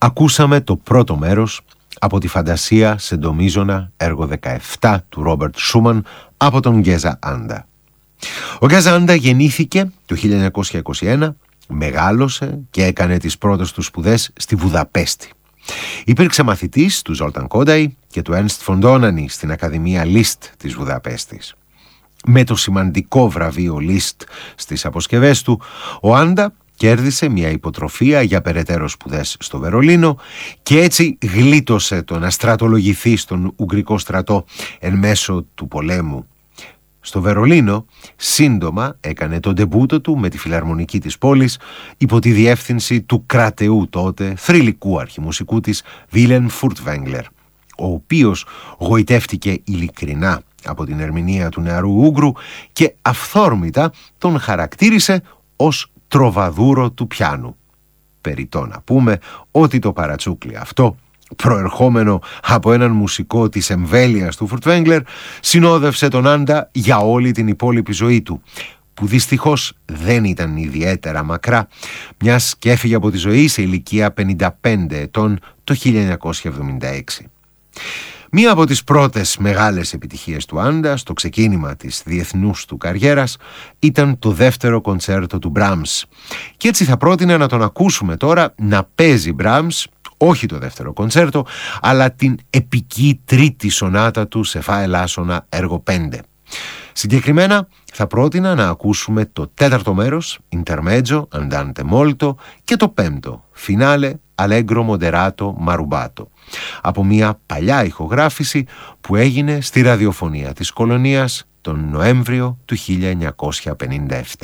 Ακούσαμε το πρώτο μέρος από τη φαντασία σε ντομίζωνα έργο 17 του Ρόμπερτ Σούμαν από τον Γκέζα Άντα. Ο Γκέζα Άντα γεννήθηκε το 1921, μεγάλωσε και έκανε τις πρώτες του σπουδές στη Βουδαπέστη. Υπήρξε μαθητής του Ζόλταν Κόνταϊ και του Ένστ Φοντόνανη στην Ακαδημία Λίστ της Βουδαπέστης. Με το σημαντικό βραβείο Λίστ στις αποσκευές του, ο Άντα κέρδισε μια υποτροφία για περαιτέρω σπουδές στο Βερολίνο και έτσι γλίτωσε το να στρατολογηθεί στον Ουγγρικό στρατό εν μέσω του πολέμου. Στο Βερολίνο σύντομα έκανε τον ντεμπούτο του με τη φιλαρμονική της πόλης υπό τη διεύθυνση του κρατεού τότε θρυλικού αρχιμουσικού της Βίλεν Φουρτβέγγλερ, ο οποίος γοητεύτηκε ειλικρινά από την ερμηνεία του νεαρού Ούγγρου και αυθόρμητα τον χαρακτήρισε ως τροβαδούρο του πιάνου. Περιττό να πούμε ότι το παρατσούκλι αυτό, προερχόμενο από έναν μουσικό της εμβέλειας του Φουρτβέγγλερ, συνόδευσε τον Άντα για όλη την υπόλοιπη ζωή του, που δυστυχώς δεν ήταν ιδιαίτερα μακρά, μιας και έφυγε από τη ζωή σε ηλικία 55 ετών το 1976. Μία από τις πρώτες μεγάλες επιτυχίες του Άντα στο ξεκίνημα της διεθνούς του καριέρας ήταν το δεύτερο κοντσέρτο του Μπράμς, και έτσι θα πρότεινα να τον ακούσουμε τώρα να παίζει Μπράμς, όχι το δεύτερο κοντσέρτο, αλλά την επική τρίτη σονάτα του σε φα ελάσσονα έργο 5. Συγκεκριμένα θα πρότεινα να ακούσουμε το τέταρτο μέρος, Intermezzo, Andante molto, και το πέμπτο, Finale, Allegro moderato marubato, από μια παλιά ηχογράφηση που έγινε στη ραδιοφωνία της Κολονίας τον Νοέμβριο του 1957.